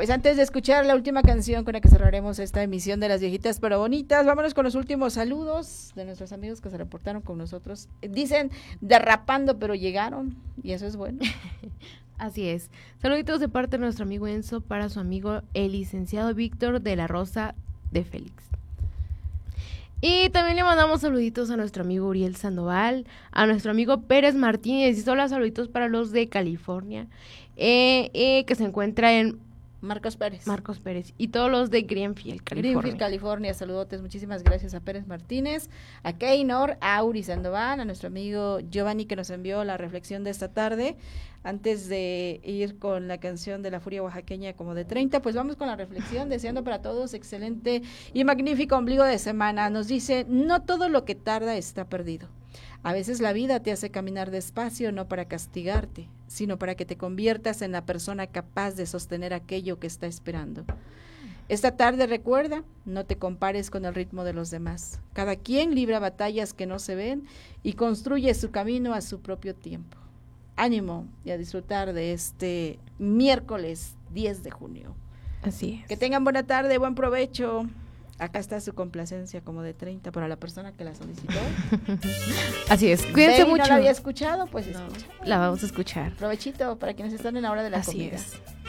Pues antes de escuchar la última canción con la que cerraremos esta emisión de Las Viejitas pero Bonitas, vámonos con los últimos saludos de nuestros amigos que se reportaron con nosotros. Dicen derrapando, pero llegaron, y eso es bueno. Así es. Saluditos de parte de nuestro amigo Enzo para su amigo el licenciado Víctor de la Rosa de Félix. Y también le mandamos saluditos a nuestro amigo Uriel Sandoval, a nuestro amigo Pérez Martínez, y solo saluditos para los de California, que se encuentra en Marcos Pérez. Y todos los de Greenfield, California. Saludotes, muchísimas gracias a Pérez Martínez, a Keynor, a Uri Sandoval, a nuestro amigo Giovanni que nos envió la reflexión de esta tarde. Antes de ir con la canción de la Furia Oaxaqueña como de 30, pues vamos con la reflexión, deseando para todos excelente y magnífico ombligo de semana. Nos dice, no todo lo que tarda está perdido. A veces la vida te hace caminar despacio, no para castigarte, sino para que te conviertas en la persona capaz de sostener aquello que está esperando. Esta tarde recuerda, no te compares con el ritmo de los demás. Cada quien libra batallas que no se ven y construye su camino a su propio tiempo. Ánimo y a disfrutar de este miércoles 10 de junio. Así es. Que tengan buena tarde, buen provecho. Acá está su complacencia como de 30 para la persona que la solicitó. Así es. Cuídense mucho. ¿No la había escuchado? Pues no, la vamos a escuchar. Provechito para quienes están en la hora de la Así comida. Es.